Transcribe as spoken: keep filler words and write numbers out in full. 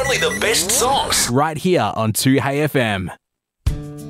Only the best songs. Right here on two Hey F M.